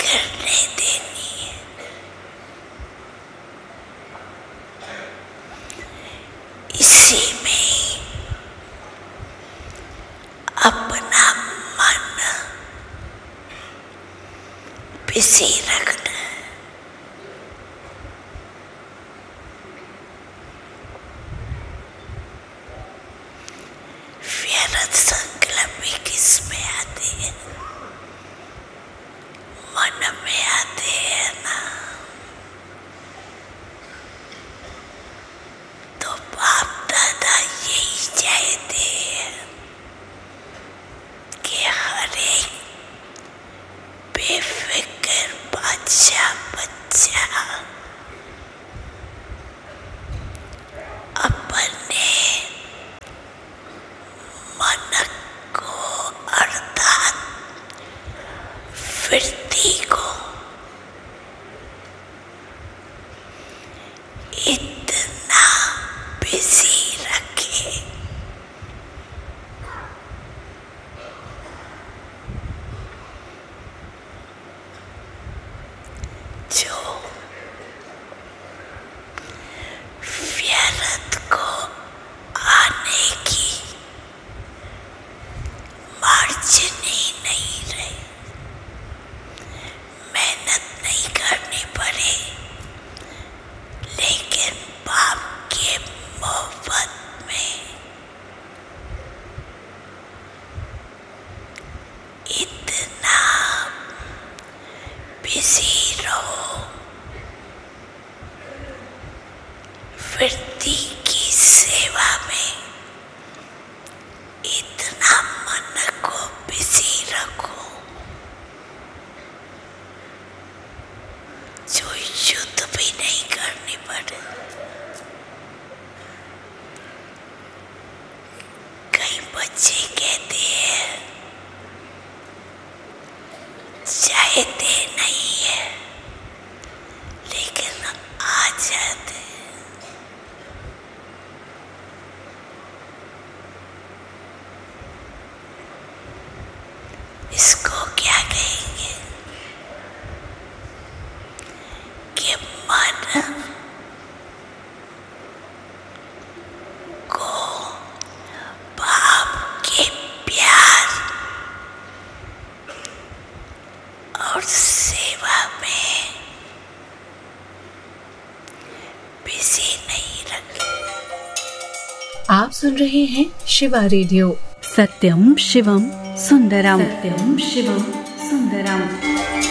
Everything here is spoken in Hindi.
करने देनी है। इसी में अपना मन बिजी रखना है। व्यर्थ संकल्प भी किसमें आते हैं? मन में आते हैं ना। तो बाप दादा यही चाहते हैं कि हर एक बेफिक्र बादशाह बच्चा अपने मन को अर्थात वृत्ति को इतना बिजी रखे जो व्यर्थ को आने की मार्जिन ही नहीं रहे। मेहनत नहीं करनी पड़े, लेकिन बाप के मोहब्बत में इतना बिजी रहो, वृत्ति की सेवा में इतना मन को बिजी रखो जो युद्ध भी नहीं करनी पड़े। कई बच्चे कहते हैं चाहते नहीं है, लेकिन आ जाते हैं। इसको क्या कहेंगे कि मन को बाप के प्यार और सेवा में बिजी नहीं रखे। आप सुन रहे हैं शिवा रेडियो। सत्यम शिवम सुंदरम। सत्यम शिवम सुंदरम।